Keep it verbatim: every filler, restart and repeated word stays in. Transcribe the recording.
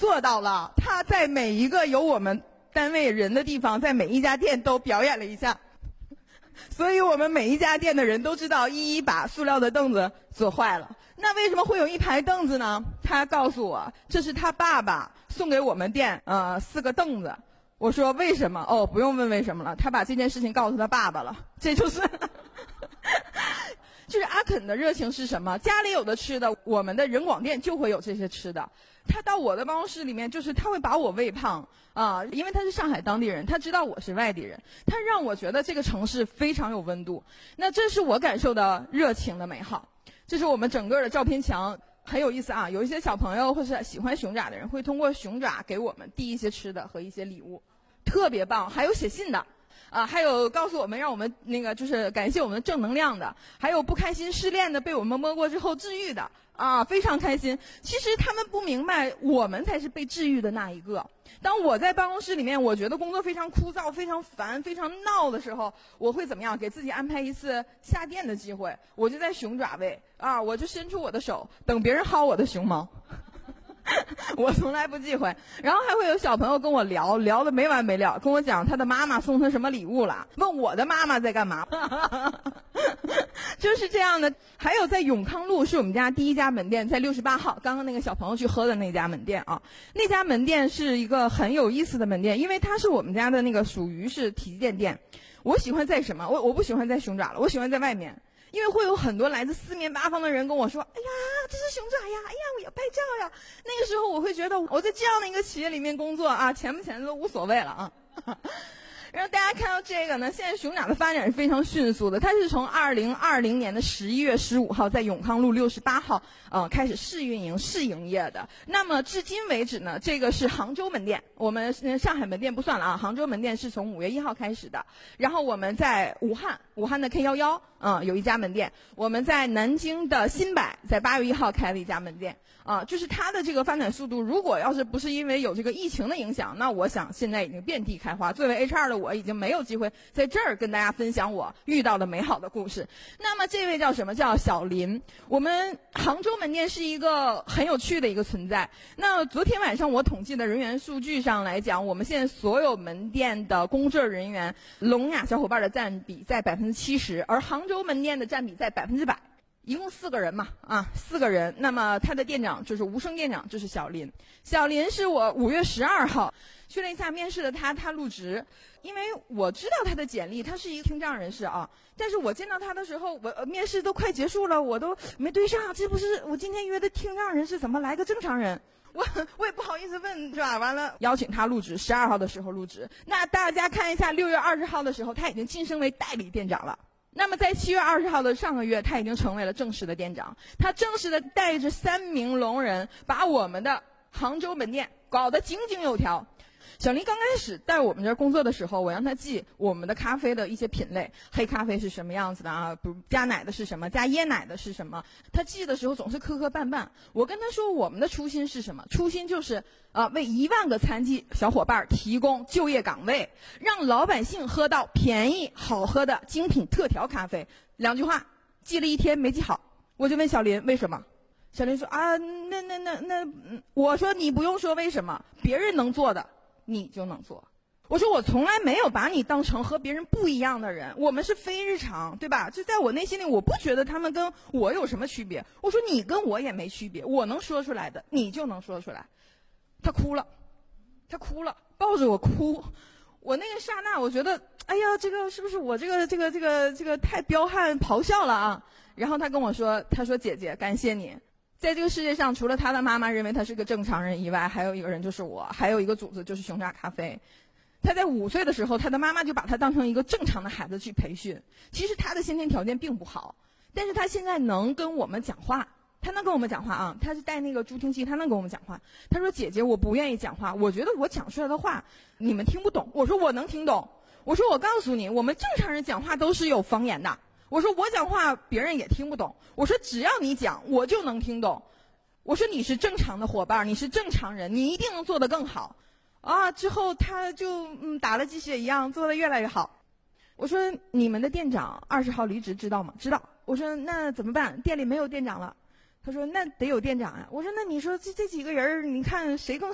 做到了，他在每一个有我们单位人的地方，在每一家店都表演了一下。所以我们每一家店的人都知道一一把塑料的凳子做坏了。那为什么会有一排凳子呢？他告诉我，这是他爸爸送给我们店呃四个凳子。我说为什么？哦，不用问为什么了，他把这件事情告诉他爸爸了。这就是就是阿肯的热情是什么？家里有的吃的，我们的人广店就会有这些吃的。他到我的办公室里面，就是他会把我喂胖啊，因为他是上海当地人，他知道我是外地人，他让我觉得这个城市非常有温度。那这是我感受到热情的美好。这是我们整个的照片墙，很有意思啊。有一些小朋友或是喜欢熊爪的人，会通过熊爪给我们递一些吃的和一些礼物，特别棒。还有写信的。啊，还有告诉我们让我们那个就是感谢我们的正能量的，还有不开心失恋的被我们摸过之后治愈的啊，非常开心。其实他们不明白，我们才是被治愈的那一个。当我在办公室里面，我觉得工作非常枯燥、非常烦、非常闹的时候，我会怎么样？给自己安排一次下店的机会，我就在熊爪位啊，我就伸出我的手，等别人薅我的熊毛。我从来不忌讳。然后还会有小朋友跟我聊聊的没完没了，跟我讲他的妈妈送他什么礼物了，问我的妈妈在干嘛。就是这样的。还有在永康路是我们家第一家门店，在六十八号，刚刚那个小朋友去喝的那家门店啊，那家门店是一个很有意思的门店，因为它是我们家的那个属于是体积店店。我喜欢在什么？我我不喜欢在熊爪了，我喜欢在外面。因为会有很多来自四面八方的人跟我说，哎呀，这是熊爪呀，哎呀，我要拍照呀。那个时候我会觉得我在这样的一个企业里面工作啊，钱不钱都无所谓了啊。然后大家看到这个呢，现在熊爪的发展是非常迅速的，它是从二零二零年的十一月十五号在永康路六十八号呃开始试运营试营业的。那么至今为止呢，这个是杭州门店，我们上海门店不算了啊，杭州门店是从五月一号开始的。然后我们在武汉，武汉的 K 一一嗯有一家门店，我们在南京的新百在八月一号开了一家门店啊，就是它的这个发展速度，如果要是不是因为有这个疫情的影响，那我想现在已经遍地开花。作为 H R 的我已经没有机会在这儿跟大家分享我遇到的美好的故事。那么这位叫什么？叫小林。我们杭州门店是一个很有趣的一个存在。那昨天晚上我统计的人员数据上来讲，我们现在所有门店的工作人员，聋哑小伙伴的占比在百分之七十，而杭州门店的占比在百分之百。一共四个人嘛，啊，四个人。那么他的店长就是无声店长，就是小林。小林是我五月十二号去了一下面试的他，他入职。因为我知道他的简历，他是一个听障人士啊。但是我见到他的时候，我面试都快结束了，我都没对上。这不是我今天约的听障人士，怎么来个正常人？我我也不好意思问，是吧？完了，邀请他入职，十二号的时候入职。那大家看一下，六月二十号的时候，他已经晋升为代理店长了。那么在七月二十号的上个月，他已经成为了正式的店长。他正式的带着三名聋人，把我们的杭州门店搞得井井有条。小林刚开始在我们这儿工作的时候，我让他记我们的咖啡的一些品类，黑咖啡是什么样子的啊，不加奶的是什么，加椰奶的是什么。他记的时候总是磕磕绊绊。我跟他说，我们的初心是什么？初心就是啊，为一万个残疾小伙伴提供就业岗位，让老百姓喝到便宜好喝的精品特调咖啡。两句话记了一天没记好，我就问小林为什么。小林说啊，那那那那，我说你不用说为什么，别人能做的你就能做。我说我从来没有把你当成和别人不一样的人，我们是非日常，对吧？就在我内心里，我不觉得他们跟我有什么区别。我说你跟我也没区别，我能说出来的你就能说出来。他哭了，他哭了，抱着我哭。我那个刹那，我觉得，哎呀，这个是不是我这个这个这个这个太彪悍咆哮了啊？然后他跟我说，他说姐姐，感谢你。在这个世界上，除了他的妈妈认为他是个正常人以外，还有一个人就是我，还有一个组织就是熊爪咖啡。他在五岁的时候，他的妈妈就把他当成一个正常的孩子去培训。其实他的先天条件并不好，但是他现在能跟我们讲话，他能跟我们讲话啊，他是带那个助听器，他能跟我们讲话。他说姐姐，我不愿意讲话，我觉得我讲出来的话你们听不懂。我说我能听懂。我说我告诉你，我们正常人讲话都是有方言的。我说我讲话别人也听不懂，我说只要你讲我就能听懂。我说你是正常的伙伴，你是正常人，你一定能做得更好啊。之后他就嗯打了鸡血一样做得越来越好。我说你们的店长二十号离职知道吗？知道。我说那怎么办？店里没有店长了。他说那得有店长啊。我说那你说这这几个人你看谁更